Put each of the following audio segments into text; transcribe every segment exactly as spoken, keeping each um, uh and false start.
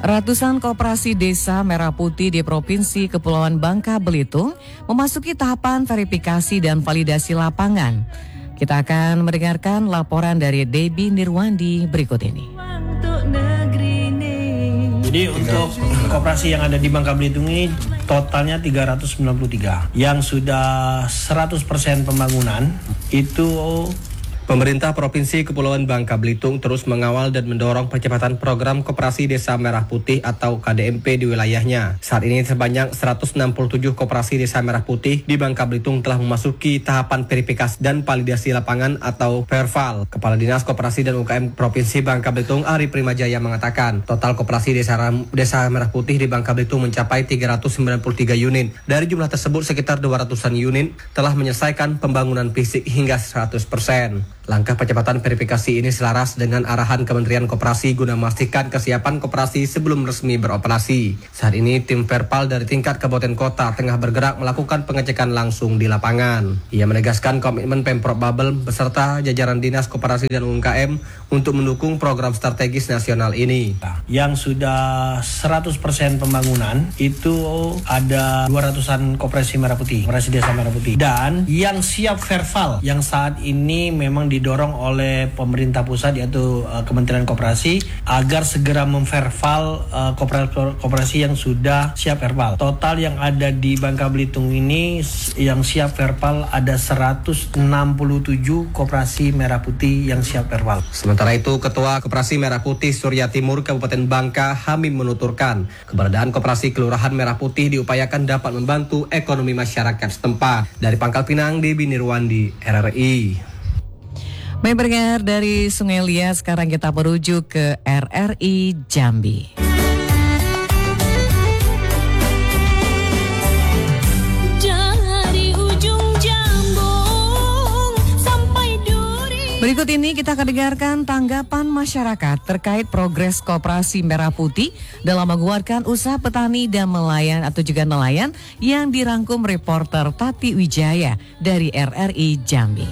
Ratusan koperasi desa Merah Putih di Provinsi Kepulauan Bangka Belitung memasuki tahapan verifikasi dan validasi lapangan. Kita akan mendengarkan laporan dari Debbie Nirwandi berikut ini. Jadi untuk koperasi yang ada di Bangka Belitung ini totalnya tiga ratus sembilan puluh tiga. Yang sudah seratus persen pembangunan itu. Pemerintah Provinsi Kepulauan Bangka Belitung terus mengawal dan mendorong percepatan program Koperasi Desa Merah Putih atau K D M P di wilayahnya. Saat ini sebanyak seratus enam puluh tujuh Koperasi Desa Merah Putih di Bangka Belitung telah memasuki tahapan verifikasi dan validasi lapangan atau Perval. Kepala Dinas Koperasi dan U K M Provinsi Bangka Belitung Ari Primajaya mengatakan, total Koperasi Desa, Desa Merah Putih di Bangka Belitung mencapai tiga ratus sembilan puluh tiga unit. Dari jumlah tersebut sekitar dua ratusan unit telah menyelesaikan pembangunan fisik hingga seratus persen. Langkah percepatan verifikasi ini selaras dengan arahan Kementerian Koperasi guna memastikan kesiapan koperasi sebelum resmi beroperasi. Saat ini tim Perpal dari tingkat kabupaten kota tengah bergerak melakukan pengecekan langsung di lapangan. Ia menegaskan komitmen Pemprov Babel beserta jajaran Dinas Koperasi dan U M K M untuk mendukung program strategis nasional ini. Yang sudah seratus persen pembangunan itu ada dua ratusan koperasi Merah Putih, koperasi Desa Merah Putih. Dan yang siap Perpal yang saat ini memang didorong oleh pemerintah pusat yaitu uh, Kementerian Koperasi agar segera memverval uh, koperasi, koperasi yang sudah siap verval. Total yang ada di Bangka Belitung ini yang siap verval ada seratus enam puluh tujuh koperasi Merah Putih yang siap verval. Sementara itu, Ketua Koperasi Merah Putih Surya Timur Kabupaten Bangka Hamim menuturkan, keberadaan Koperasi Kelurahan Merah Putih diupayakan dapat membantu ekonomi masyarakat setempat. Dari Pangkal Pinang, Debbie Nirwandi, R R I. Baik pendengar, dari Sungai Liat sekarang kita menuju ke R R I Jambi. Dari ujung Jambung sampai Duri. Berikut ini kita akan dengarkan tanggapan masyarakat terkait progres Koperasi Merah Putih dalam menguatkan usaha petani dan nelayan atau juga nelayan yang dirangkum reporter Tati Wijaya dari R R I Jambi.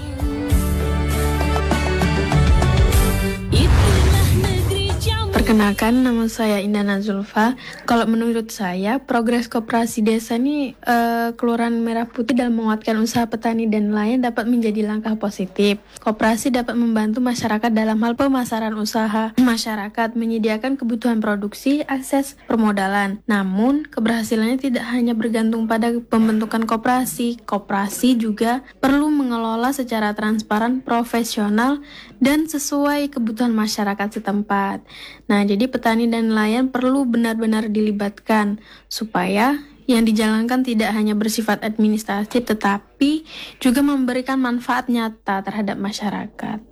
Perkenalkan, nama saya Indana Zulfa. Kalau menurut saya, progres koperasi desa ini uh, Kelurahan Merah Putih dalam menguatkan usaha petani dan nelayan dapat menjadi langkah positif. Koperasi dapat membantu masyarakat dalam hal pemasaran usaha. Masyarakat menyediakan kebutuhan produksi, akses permodalan. Namun, keberhasilannya tidak hanya bergantung pada pembentukan koperasi. Koperasi juga perlu mengelola secara transparan, profesional, dan sesuai kebutuhan masyarakat setempat. Nah, jadi petani dan nelayan perlu benar-benar dilibatkan supaya yang dijalankan tidak hanya bersifat administratif tetapi juga memberikan manfaat nyata terhadap masyarakat.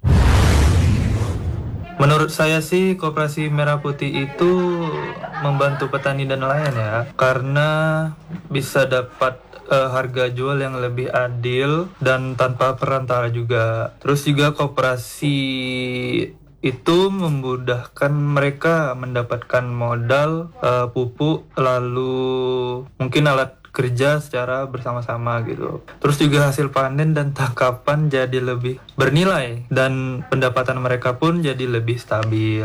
Menurut saya sih Koperasi Merah Putih itu membantu petani dan nelayan ya, karena bisa dapat uh, harga jual yang lebih adil dan tanpa perantara juga. Terus juga koperasi itu memudahkan mereka mendapatkan modal, uh, pupuk, lalu mungkin alat kerja secara bersama-sama gitu. Terus juga hasil panen dan tangkapan jadi lebih bernilai dan pendapatan mereka pun jadi lebih stabil.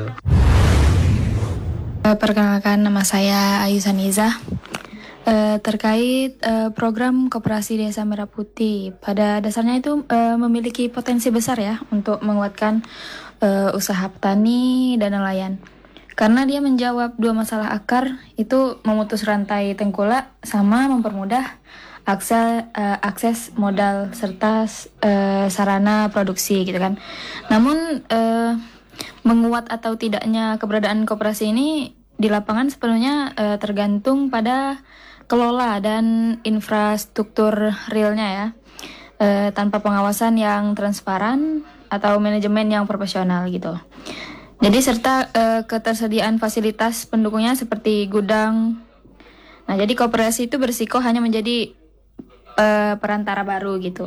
Perkenalkan, nama saya Ayu Saniza. Uh, terkait uh, program Koperasi Desa Merah Putih, pada dasarnya itu uh, memiliki potensi besar ya untuk menguatkan uh, usaha petani dan nelayan. Karena dia menjawab dua masalah akar, itu memutus rantai tengkulak sama mempermudah akses, uh, akses modal serta uh, sarana produksi gitu kan. Namun uh, menguat atau tidaknya keberadaan koperasi ini di lapangan sepenuhnya uh, tergantung pada kelola dan infrastruktur realnya ya, e, tanpa pengawasan yang transparan atau manajemen yang profesional gitu. Jadi serta e, ketersediaan fasilitas pendukungnya seperti gudang. Nah, jadi koperasi itu berisiko hanya menjadi e, perantara baru gitu.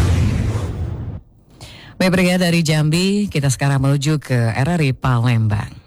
Baik, dari Jambi kita sekarang menuju ke R R I Palembang.